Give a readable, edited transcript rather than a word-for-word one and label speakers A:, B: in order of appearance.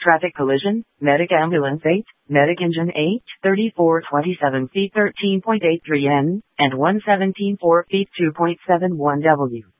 A: Traffic collision, Medic ambulance 8, Medic engine 8, 3427 feet 13.83 N, and 117.4 feet 2.71 W.